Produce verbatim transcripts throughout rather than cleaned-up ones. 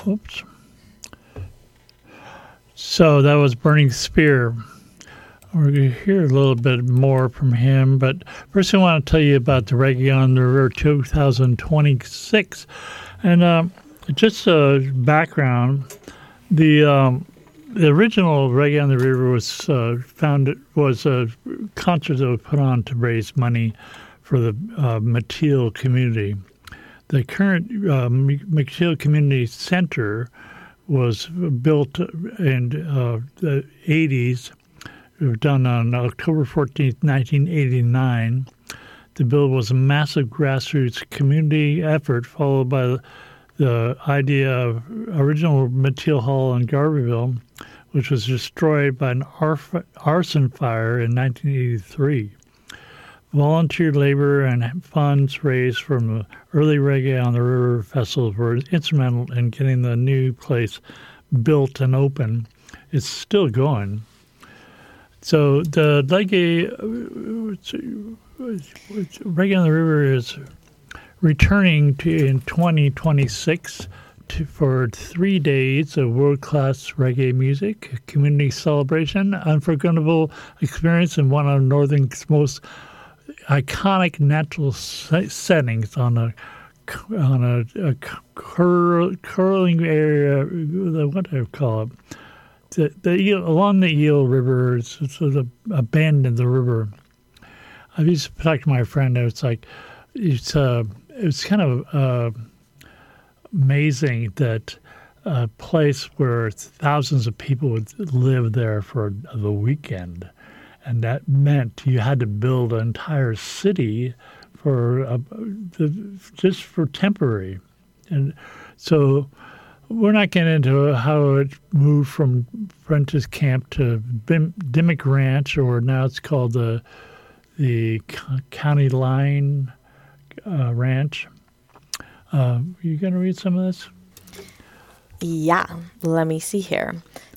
oops. So that was Burning Spear. We're going to hear a little bit more from him, but first I want to tell you about the Reggae on the River two thousand twenty-six. And um, just a background, the um, the original Reggae on the River was uh, founded was a concert that was put on to raise money for the uh, Mateel community. The current uh, Mateel Community Center was built in uh, the eighties. It was done on October fourteenth, nineteen eighty-nine. The build was a massive grassroots community effort followed by the, the idea of original Mateel Hall in Garberville, which was destroyed by an arf- arson fire in nineteen eighty-three. Volunteer labor and funds raised from the early Reggae on the River festivals were instrumental in getting the new place built and open. It's still going. So the Reggae, Reggae on the River is returning to in twenty twenty-six to, for three days of world-class reggae music, community celebration, unforgettable experience in one of Northern's most iconic natural settings on a on a, a cur, curling area. What do I call it? The, the Eel, along the Eel River, it's, it's sort of a bend in the river. I used to talk to my friend. It's like it's uh, it's kind of uh, amazing that a place where thousands of people would live there for the weekend. And that meant you had to build an entire city for uh, just for temporary. And so we're not getting into how it moved from Prentice Camp to Bim- Dimmick Ranch, or now it's called the the County Line uh, Ranch. Uh, you going to read some of this? Yeah, let me see here.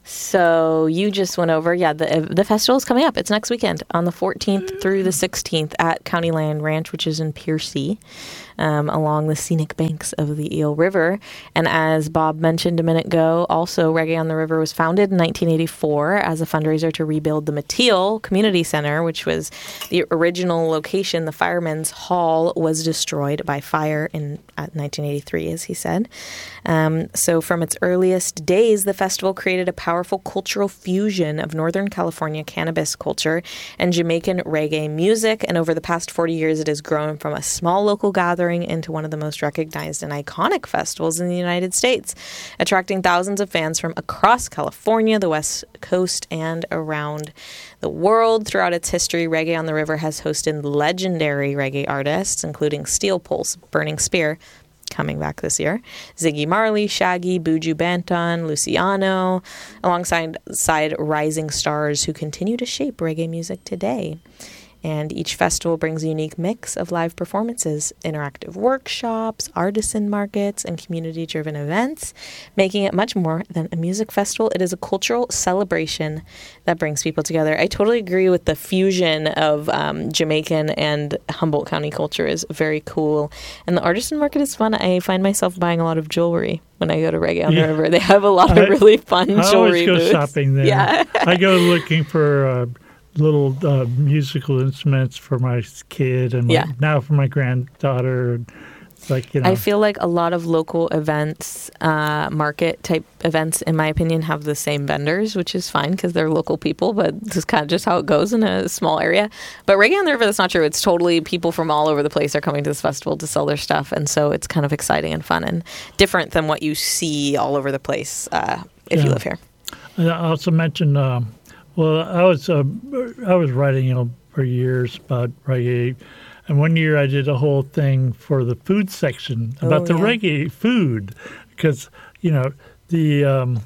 So you just went over, yeah, the the festival is coming up. It's next weekend on the fourteenth through the sixteenth at County Line Ranch, which is in Piercy, um, along the scenic banks of the Eel River. And as Bob mentioned a minute ago, also Reggae on the River was founded in nineteen eighty-four as a fundraiser to rebuild the Mateel Community Center, which was the original location. The Firemen's Hall was destroyed by fire in at nineteen eighty-three, as he said. Um, so from its earliest days, the festival created a powerful powerful cultural fusion of Northern California cannabis culture and Jamaican reggae music. And over the past forty years, it has grown from a small local gathering into one of the most recognized and iconic festivals in the United States, attracting thousands of fans from across California, the West Coast, and around the world. Throughout its history, Reggae on the River has hosted legendary reggae artists, including Steel Pulse, Burning Spear, coming back this year, Ziggy Marley, Shaggy, Buju Banton, Luciano, alongside side rising stars who continue to shape reggae music today. And each festival brings a unique mix of live performances, interactive workshops, artisan markets, and community-driven events, making it much more than a music festival. It is a cultural celebration that brings people together. I totally agree with the fusion of um, Jamaican and Humboldt County culture is very cool. And the artisan market is fun. I find myself buying a lot of jewelry when I go to Reggae on yeah. the River. They have a lot of I, really fun I jewelry I always go booths. shopping there. Yeah. I go looking for uh, little uh, musical instruments for my kid and my, yeah. now for my granddaughter. Like, you know. I feel like a lot of local events, uh, market type events, in my opinion, have the same vendors, which is fine because they're local people, but this is kind of just how it goes in a small area. But Reggae on the River, that's not true. It's totally people from all over the place are coming to this festival to sell their stuff. And so it's kind of exciting and fun and different than what you see all over the place uh, if yeah. you live here. I also mentioned, um, well, I was uh, I was writing, you know, for years about reggae. And one year I did a whole thing for the food section about oh, the yeah. reggae food because, you know, the um,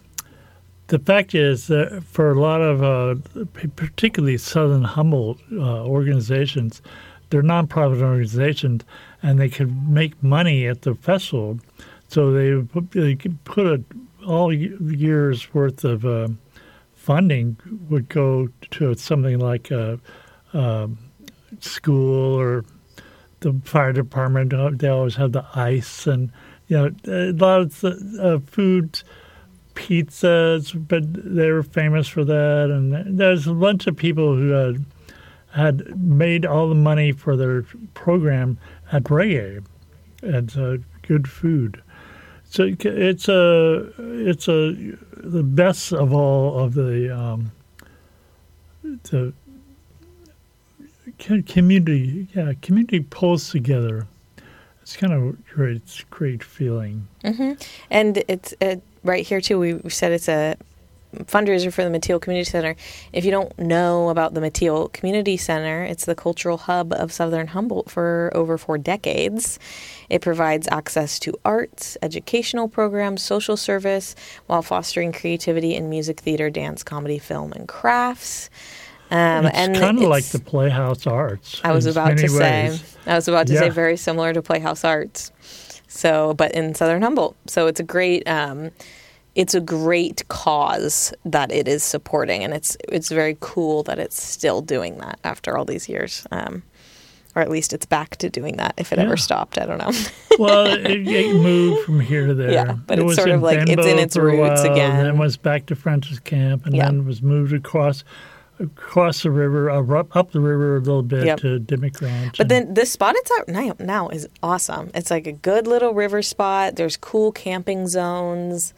the fact is that for a lot of uh, particularly Southern Humboldt uh, organizations, they're nonprofit organizations, and they could make money at the festival. So they put, they could put a, all year's worth of uh, funding would go to something like a, a school or the fire department. They always have the ice and you know, a lot of uh, food, pizzas, but they were famous for that. And there's a bunch of people who had, had made all the money for their program at Reggae. It's uh, good food. So it's a it's a the best of all of the um, the community. Yeah, community pulls together. It's kind of great. It's a great feeling. Mm-hmm. And it's uh, right here too. We said it's a fundraiser for the Mateel Community Center. If you don't know about the Mateel Community Center, it's the cultural hub of Southern Humboldt for over four decades. It provides access to arts, educational programs, social service, while fostering creativity in music, theater, dance, comedy, film, and crafts. Um, it's and kind of like the Playhouse Arts. I was about to ways. say. I was about to yeah. say very similar to Playhouse Arts. So, but in Southern Humboldt. So it's a great. Um, It's a great cause that it is supporting, and it's it's very cool that it's still doing that after all these years, um, or at least it's back to doing that. If it yeah. ever stopped, I don't know. Well, it, it moved from here to there. Yeah, but it it's was sort in of like Benbow it's in its for a roots while, again. And then was back to French's Camp, and yeah. then was moved across across the river, uh, up, up the river a little bit yep. to Dimmick Ranch. But then the spot it's at now, now is awesome. It's like a good little river spot. There's cool camping zones.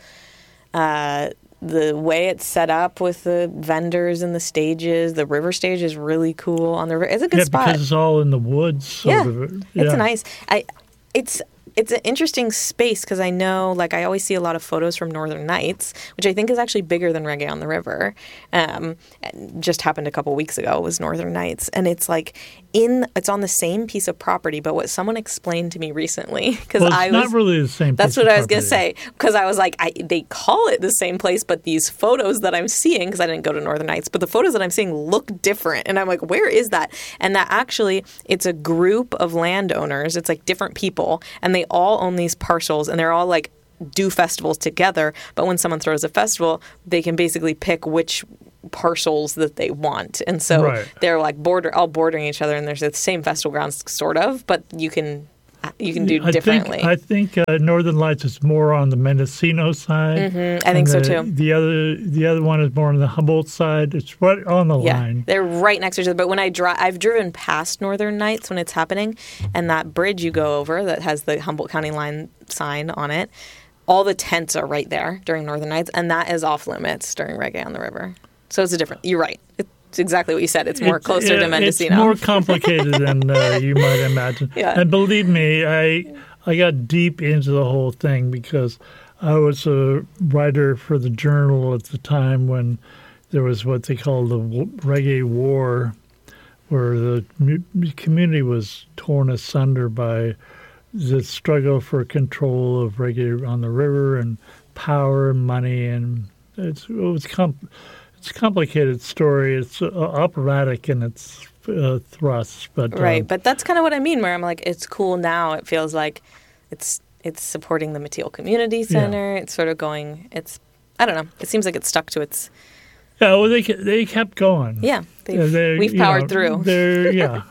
Uh, the way it's set up with the vendors and the stages, the river stage is really cool on the river. It's a good yeah, spot. because it's all in the woods. Sort yeah, of. yeah, it's nice. I, it's it's an interesting space because I know, like, I always see a lot of photos from Northern Nights, which I think is actually bigger than Reggae on the River. Um, just happened a couple weeks ago was Northern Nights, and it's like in it's on the same piece of property. But what someone explained to me recently, because well, it's I was not really the same. That's piece what of I was going to property. say, because I was like, I, they call it the same place, but these photos that I'm seeing, because I didn't go to Northern Nights, but the photos that I'm seeing look different. And I'm like, where is that? And that actually, it's a group of landowners. It's like different people, and they all own these parcels, and they're all like do festivals together. But when someone throws a festival, they can basically pick which parcels that they want. And so right. they're like border all bordering each other, and there's the same festival grounds sort of, but you can you can do I differently. Think, I think uh, Northern Lights is more on the Mendocino side. Mm-hmm. I think so the, too. The other the other one is more on the Humboldt side. It's right on the yeah, line. They're right next to each other. But when I drive, I've driven past Northern Nights when it's happening, and that bridge you go over that has the Humboldt County line sign on it, all the tents are right there during Northern Nights, and that is off limits during Reggae on the River. So it's a different. You're right. It's exactly what you said. It's more It's- closer yeah, to Mendocino. It's more complicated than uh, you might imagine. Yeah. And believe me, I I got deep into the whole thing because I was a writer for the Journal at the time when there was what they called the Reggae War, where the mu- community was torn asunder by the struggle for control of reggae on the river and power and money, and it's it was comp- it's a complicated story. It's uh, operatic in its uh, thrusts, but right. um, But that's kind of what I mean, where I'm like, it's cool now. It feels like it's it's supporting the Mateel Community Center. Yeah. It's sort of going. It's I don't know. It seems like it's stuck to its. Yeah, well, they they kept going. Yeah, yeah they, we've powered know, through. They're yeah,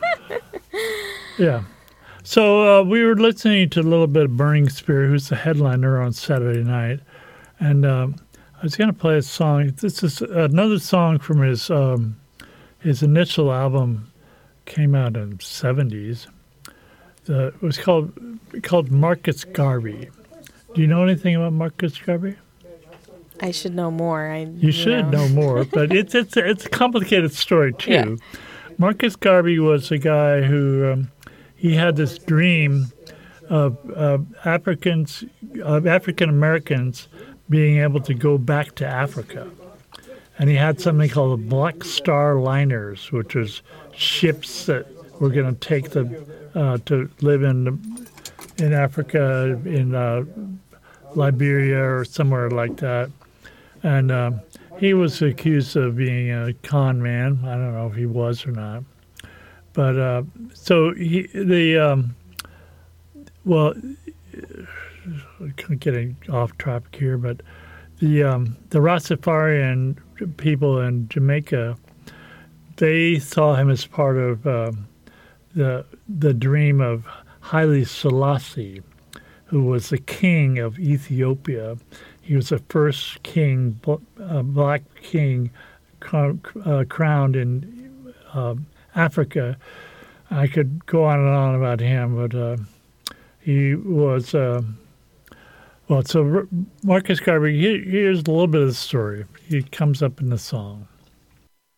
yeah. So uh, we were listening to a little bit of Burning Spear, who's the headliner on Saturday night, and um, I was going to play a song. This is another song from his um, his initial album, came out in the seventies. The, it was called called Marcus Garvey. Do you know anything about Marcus Garvey? I should know more. I you, you know. should know more, but it's it's it's a complicated story too. Yeah. Marcus Garvey was a guy who um, he had this dream of uh, Africans, of African Americans, being able to go back to Africa, and he had something called the Black Star Liners, which was ships that were going to take them uh, to live in in Africa, in uh, Liberia or somewhere like that. And um, he was accused of being a con man. I don't know if he was or not. But uh, so he, the, um, well, getting off topic here, but the um, the Rastafarian people in Jamaica, they saw him as part of um, the the dream of Haile Selassie, who was the king of Ethiopia. He was the first king, uh, black king, uh, crowned in uh, Africa. I could go on and on about him, but uh, he was, uh, well, so Marcus Garvey, here, here's a little bit of the story. He comes up in the song.